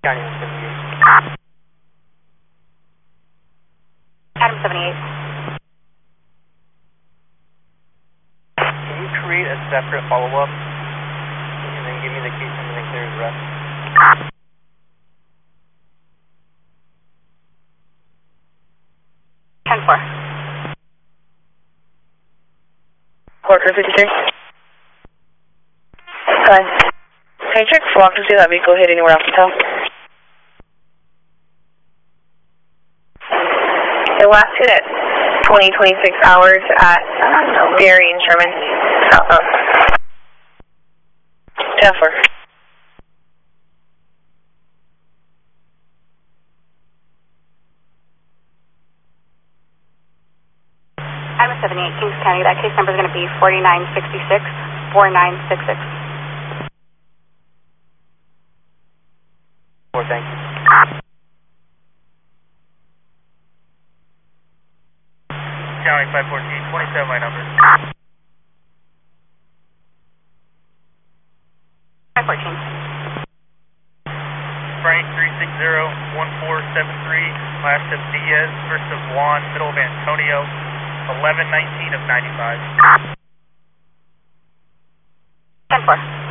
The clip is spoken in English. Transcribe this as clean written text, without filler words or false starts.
County 178. Adam 78. Can you create a separate follow-up and then give me the case number and clear the rest? Ten four. Quarter 53. Fine. Can you check for to see that vehicle hit anywhere off the town? It last hit at 26 hours at Berry and Sherman. Jennifer. Adam 78, Kings County. That case number is going to be 4966 4966. Thank you. County 514, 27 my number. 514. Frank 360-1473, last of Diaz, first of Juan, middle of Antonio, 1119 of 95. 10-4.